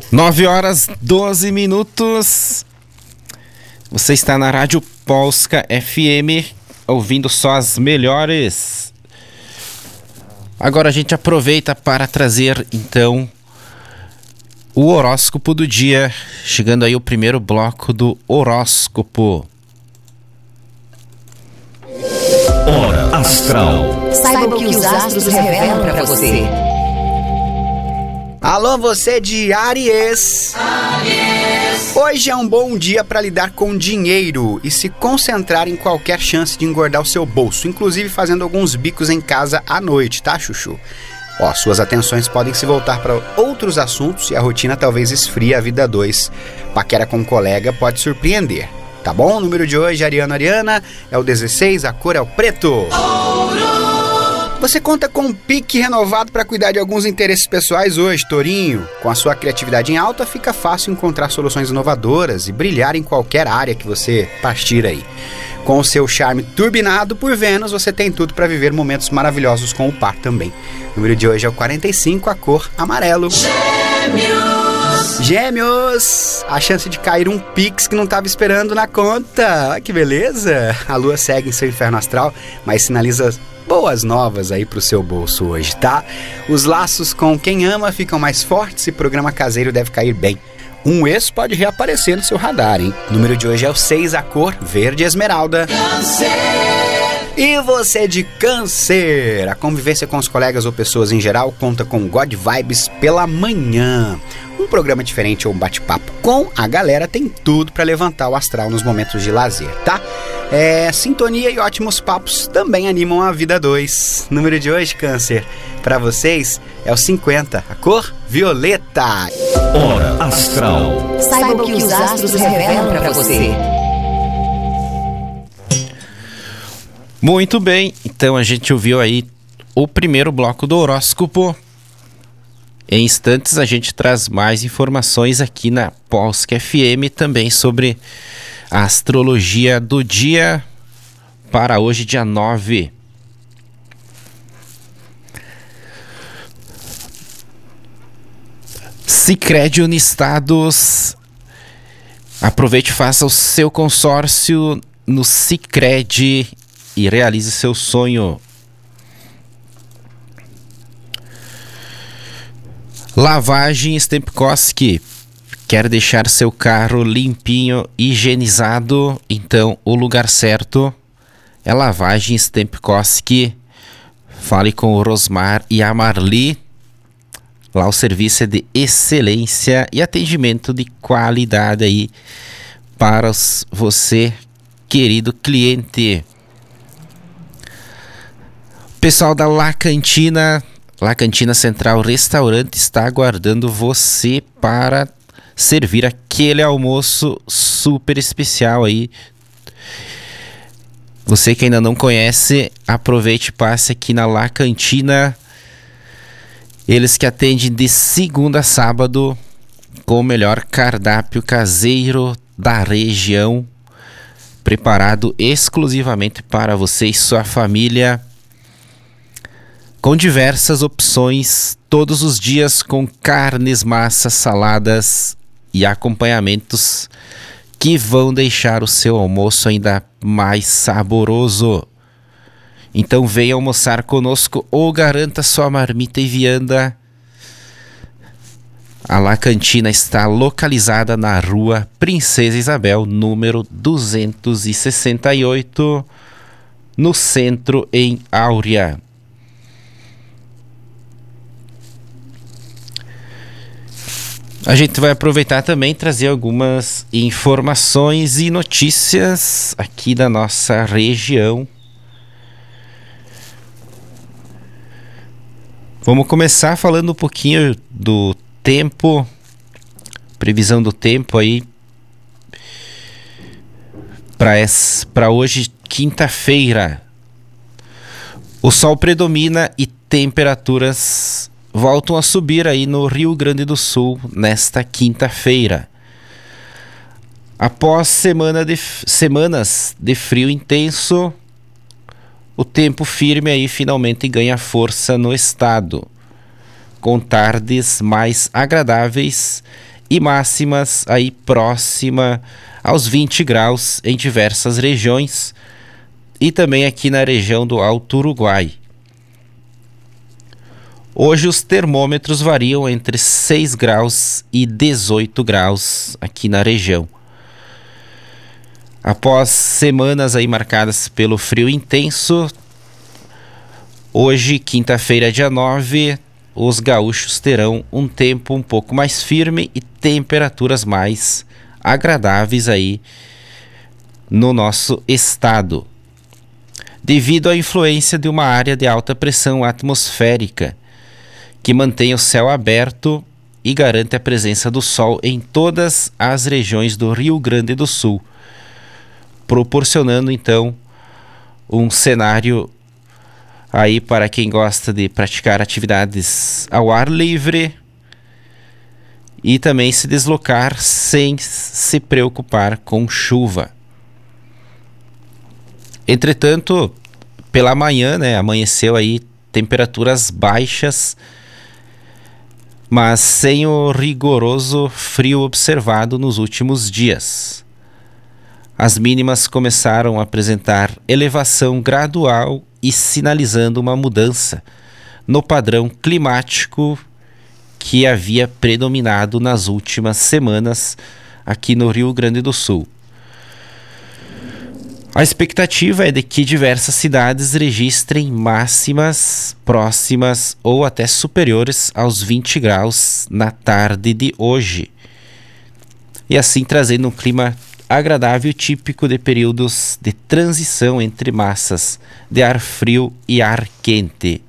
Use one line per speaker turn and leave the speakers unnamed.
9h12. Você está na Rádio Polska FM, ouvindo só as melhores. Agora a gente aproveita para trazer, então, o horóscopo do dia. Chegando aí o primeiro bloco do horóscopo.
Hora Astral.
Saiba o que os astros revelam para você.
Alô, você de Áries. Hoje é um bom dia para lidar com dinheiro e se concentrar em qualquer chance de engordar o seu bolso, inclusive fazendo alguns bicos em casa à noite, tá, Chuchu? Suas atenções podem se voltar para outros assuntos e a rotina talvez esfrie a vida a dois. Paquera com um colega pode surpreender, tá bom? O número de hoje, Ariana, é o 16, a cor é o preto. Você conta com um pique renovado para cuidar de alguns interesses pessoais hoje, Tourinho. Com a sua criatividade em alta, fica fácil encontrar soluções inovadoras e brilhar em qualquer área que você partir aí. Com o seu charme turbinado por Vênus, você tem tudo para viver momentos maravilhosos com o par também. O número de hoje é o 45, a cor amarelo. Gêmeos! A chance de cair um pix que não estava esperando na conta. Olha que beleza! A lua segue em seu inferno astral, mas sinaliza boas novas aí pro seu bolso hoje, tá? Os laços com quem ama ficam mais fortes e programa caseiro deve cair bem. Um ex pode reaparecer no seu radar, hein? O número de hoje é o 6, a cor verde esmeralda. Câncer! E você de Câncer? A convivência com os colegas ou pessoas em geral conta com God Vibes pela manhã. Um programa diferente ou um bate-papo com a galera tem tudo para levantar o astral nos momentos de lazer, tá? Sintonia e ótimos papos também animam a vida 2. Número de hoje, Câncer, para vocês é o 50, a cor violeta.
Hora Astral.
Saiba o que os astros revelam para você.
Muito bem, então a gente ouviu aí o primeiro bloco do horóscopo. Em instantes a gente traz mais informações aqui na Polska FM também sobre a astrologia do dia para hoje, dia 9. Sicredi Unistados. Aproveite e faça o seu consórcio no Sicredi e realize seu sonho. Lavagem Stempkowski. Quer deixar seu carro limpinho, higienizado? Então o lugar certo é Lavagem Stempkowski. Fale com o Rosmar e a Marli. Lá o serviço é de excelência e atendimento de qualidade aí para você, querido cliente. Pessoal da La Cantina Central Restaurante está aguardando você para servir aquele almoço super especial aí. Você que ainda não conhece, aproveite e passe aqui na La Cantina. Eles que atendem de segunda a sábado com o melhor cardápio caseiro da região, preparado exclusivamente para você e sua família, com diversas opções todos os dias, com carnes, massas, saladas e acompanhamentos que vão deixar o seu almoço ainda mais saboroso. Então venha almoçar conosco ou garanta sua marmita e vianda. A La Cantina está localizada na rua Princesa Isabel, número 268, no centro, em Áurea. A gente vai aproveitar também e trazer algumas informações e notícias aqui da nossa região. Vamos começar falando um pouquinho do tempo, previsão do tempo aí para hoje, quinta-feira. O sol predomina e temperaturas voltam a subir aí no Rio Grande do Sul nesta quinta-feira. Após semanas de frio intenso, o tempo firme aí finalmente ganha força no estado, com tardes mais agradáveis e máximas aí próxima aos 20 graus em diversas regiões e também aqui na região do Alto Uruguai. Hoje os termômetros variam entre 6 graus e 18 graus aqui na região. Após semanas aí marcadas pelo frio intenso, hoje, quinta-feira, dia 9, os gaúchos terão um tempo um pouco mais firme e temperaturas mais agradáveis aí no nosso estado, devido à influência de uma área de alta pressão atmosférica que mantém o céu aberto e garante a presença do sol em todas as regiões do Rio Grande do Sul, proporcionando então um cenário aí para quem gosta de praticar atividades ao ar livre e também se deslocar sem se preocupar com chuva. Entretanto, pela manhã, amanheceu aí temperaturas baixas, mas sem o rigoroso frio observado nos últimos dias. As mínimas começaram a apresentar elevação gradual e sinalizando uma mudança no padrão climático que havia predominado nas últimas semanas aqui no Rio Grande do Sul. A expectativa é de que diversas cidades registrem máximas próximas ou até superiores aos 20 graus na tarde de hoje, e assim trazendo um clima agradável típico de períodos de transição entre massas de ar frio e ar quente.